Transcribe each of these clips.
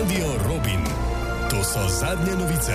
Radio Robin. To so zadnje novice.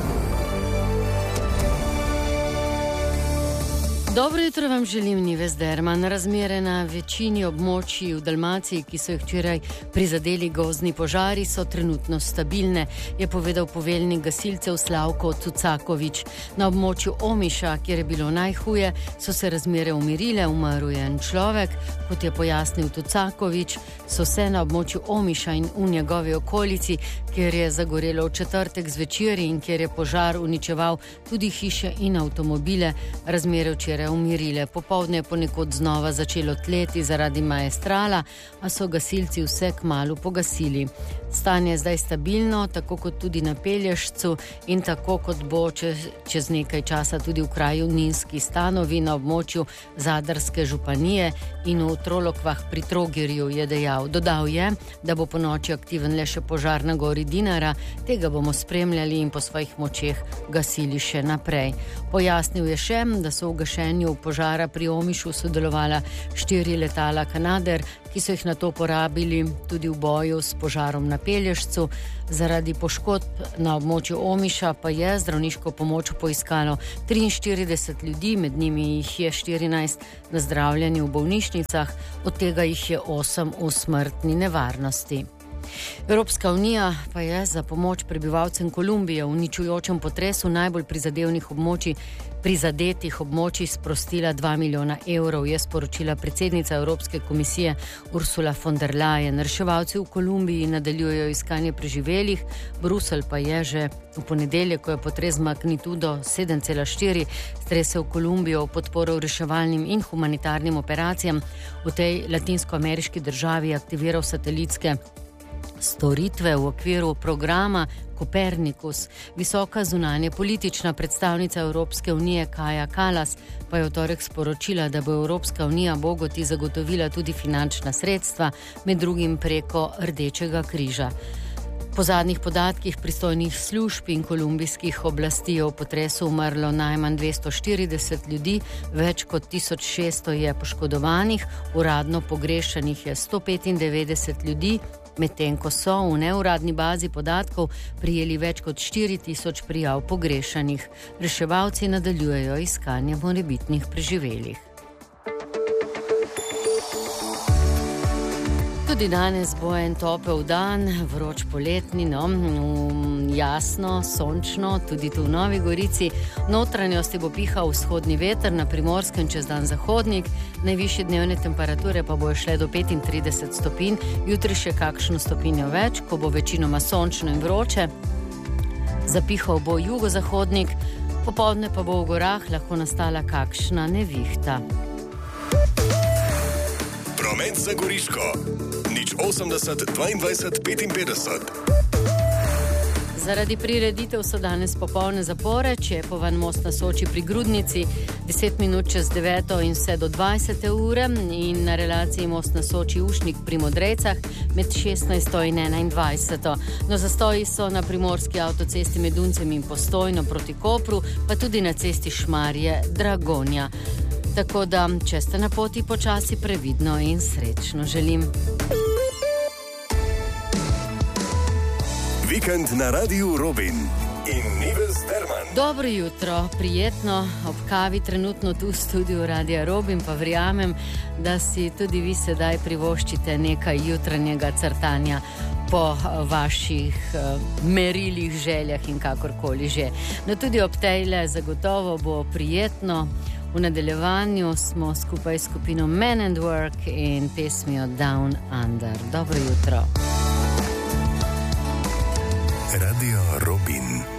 Dobro jutro vam želim, Nives Derman. Razmere na večini območij v Dalmaciji, ki so jih včeraj prizadeli gozdni požari, so trenutno stabilne, je povedal poveljnik gasilcev Slavko Cucakovič. Na območju Omiša, kjer je bilo najhuje, so se razmere umirile, umrl je en človek. Kot je pojasnil Cucakovič, so se na območju Omiša in v njegovi okolici, kjer je zagorelo v četrtek zvečer in kjer je požar uničeval tudi hiše in avtomobile, razmere včeraj umirile. Popoldne je ponekod znova začelo tleti zaradi maestrala, a so gasilci vse kmalu pogasili. Stanje je zdaj stabilno, tako kot tudi na Pelješcu in tako kot bo čez nekaj časa tudi v kraju Ninski Stanovi na območju Zadarske županije in v Trolokvah pri Trogirju, je dejal. Dodal je, da bo po noči aktiven le še požar na gori Dinara, tega bomo spremljali in po svojih močeh gasili še naprej. Pojasnil je še, da so v gašenju požara pri Omišu sodelovala 4 letala Canadair, ki so jih nato porabili tudi v boju s požarom na Pelješcu. Zaradi poškodb na območju Omiša pa je zdravniško pomoč poiskalo 43 ljudi, med njimi jih je 14 na zdravljenju v bolnišnicah, od tega jih je 8 v smrtni nevarnosti. Evropska unija pa je za pomoč prebivalcem Kolumbije v uničujočem potresu najbolj prizadetih območij sprostila 2 milijona evrov, je sporočila predsednica Evropske komisije Ursula von der Leyen. Reševalci v Kolumbiji nadaljujejo iskanje preživelih, Bruselj pa je že v ponedeljek, ko je potres magnitudo 7,4 stresel Kolumbijo v podporo reševalnim in humanitarnim operacijam v tej latinskoameriški državi aktiviral satelitske storitve v okviru programa Copernicus. Visoka zunanje politična predstavnica Evropske unije Kaja Kallas pa je v torek sporočila, da bo Evropska unija Bogoti zagotovila tudi finančna sredstva, med drugim preko Rdečega križa. Po zadnjih podatkih pristojnih služb in kolumbijskih oblasti je v potresu umrlo najmanj 240 ljudi, več kot 1600 je poškodovanih, uradno pogrešanih je 195 ljudi, medtem ko so v neuradni bazi podatkov prijeli več kot 4000 prijav pogrešanih. Reševalci nadaljujejo iskanje morebitnih preživelih. Tudi danes bo en topel dan, vroč poletni, jasno, sončno, tudi tu v Novi Gorici. V notranjosti bo pihal vzhodni veter, na Primorskem čez dan zahodnik, najvišje dnevne temperature pa bojo šle do 35 stopinj, jutri še kakšno stopinjo več, ko bo večinoma sončno in vroče. Zapihal bo jugozahodnik, popoldne pa bo v gorah lahko nastala kakšna nevihta. Promet za Goriško. 80 22 55. Zaradi prireditev so danes popolne zapore, Čepovan most na Soči pri Grudnici, 10 minut čez 9 in vse do 20 ure in na relaciji most na Soči Ušnik pri Modrejcah med 16 in 21. No, zastoji so na primorski avtocesti med Duncem in Postojno proti Kopru, pa tudi na cesti Šmarje Dragonja. Tako da, če ste na poti, počasi, previdno in srečno želim. Vikend na Radiu Robin in Nives Derman. Dobro jutro, prijetno ob kavi trenutno tu v studiu Radia Robin, pa verjamem, da si tudi vi sedaj privoščite nekaj jutranjega crtanja po vaših merilih, željah in kakorkoli že. No, tudi ob tejle zagotovo bo prijetno. V nadaljevanju smo skupaj s skupino Men and Work in pesmijo Down Under. Dobro jutro. Radio Robin.